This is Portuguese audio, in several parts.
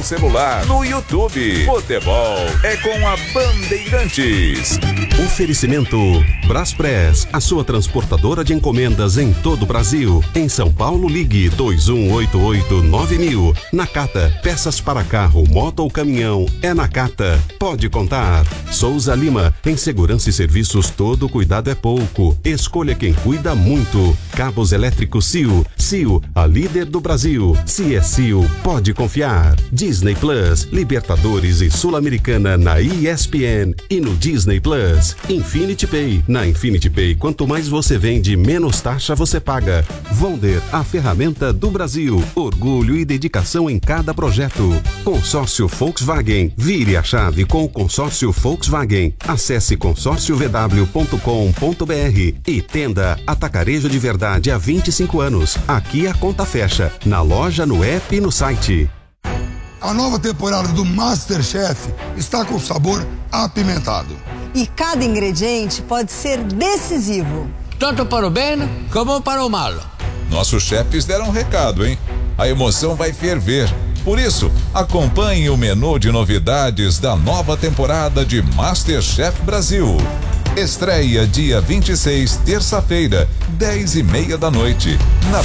celular, no YouTube. Futebol é com a Bandeirantes. Oferecimento Braspress, a sua transportadora de encomendas em todo o Brasil. Em São Paulo, ligue 2188-9000. Nakata, peças para carro, moto ou caminhão, é Nakata. Pode contar. Souza Lima, em segurança e serviços todo cuidado é pouco. Escolha quem cuida muito. Cabos elétricos CIO. CIO, a líder do Brasil. Se é CIO, pode confiar. Disney Plus, Libertadores e Sul-Americana na ESPN e no Disney Plus. Infinity Pay. Na Infinity Pay, quanto mais você vende, menos taxa você paga. Wonder, a ferramenta do Brasil. Orgulho e dedicação em cada projeto. Consórcio Volkswagen. Vire a chave com o consórcio Volkswagen. Acesse consórciovw.com.br e Tenda Atacarejo de Verdade há 25 anos. Aqui a conta fecha. Na loja, no app e no site. A nova temporada do MasterChef está com sabor apimentado. E cada ingrediente pode ser decisivo. Tanto para o bem como para o mal. Nossos chefes deram um recado, hein? A emoção vai ferver. Por isso, acompanhe o menu de novidades da nova temporada de MasterChef Brasil. Estreia dia 26, terça-feira, 10h30 da noite, na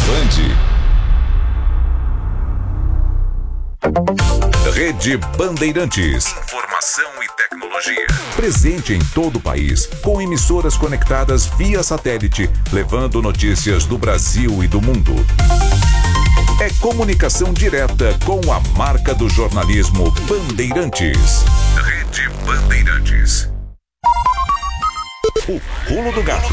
Band. Rede Bandeirantes. Informação e tecnologia. Presente em todo o país, com emissoras conectadas via satélite, levando notícias do Brasil e do mundo. É comunicação direta com a marca do jornalismo Bandeirantes. Rede Bandeirantes. O pulo do gato.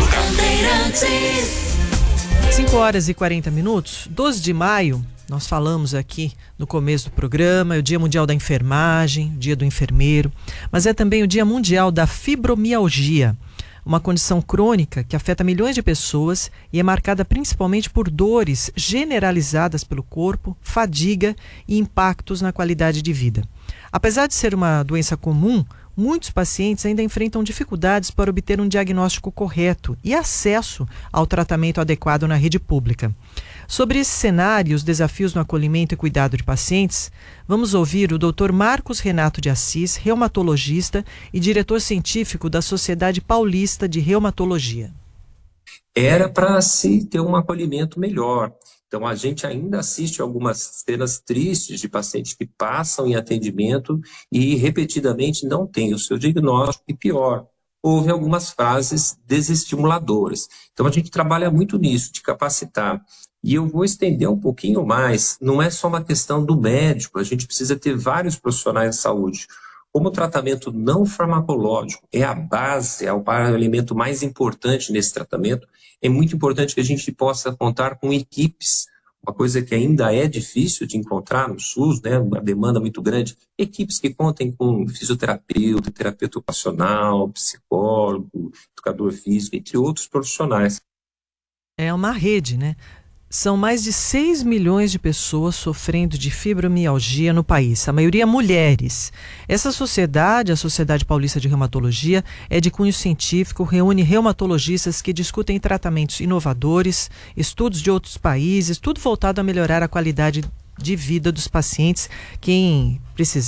5h40, 12 de maio. Nós falamos aqui no começo do programa, é o Dia Mundial da Enfermagem, o Dia do Enfermeiro, mas é também o Dia Mundial da Fibromialgia, uma condição crônica que afeta milhões de pessoas e é marcada principalmente por dores generalizadas pelo corpo, fadiga e impactos na qualidade de vida. Apesar de ser uma doença comum, muitos pacientes ainda enfrentam dificuldades para obter um diagnóstico correto e acesso ao tratamento adequado na rede pública. Sobre esse cenário e os desafios no acolhimento e cuidado de pacientes, vamos ouvir o Dr. Marcos Renato de Assis, reumatologista e diretor científico da Sociedade Paulista de Reumatologia. Era para se ter um acolhimento melhor. Então, a gente ainda assiste algumas cenas tristes de pacientes que passam em atendimento e repetidamente não têm o seu diagnóstico e pior, houve algumas fases desestimuladoras. Então, a gente trabalha muito nisso, de capacitar. E eu vou estender um pouquinho mais, não é só uma questão do médico, a gente precisa ter vários profissionais de saúde. Como o tratamento não farmacológico é a base, é o elemento mais importante nesse tratamento, é muito importante que a gente possa contar com equipes, uma coisa que ainda é difícil de encontrar no SUS, né, uma demanda muito grande, equipes que contem com fisioterapeuta, terapeuta ocupacional, psicólogo, educador físico, entre outros profissionais. É uma rede, né? São mais de 6 milhões de pessoas sofrendo de fibromialgia no país, a maioria mulheres. Essa sociedade, a Sociedade Paulista de Reumatologia, é de cunho científico, reúne reumatologistas que discutem tratamentos inovadores, estudos de outros países, tudo voltado a melhorar a qualidade de vida dos pacientes. Quem precisar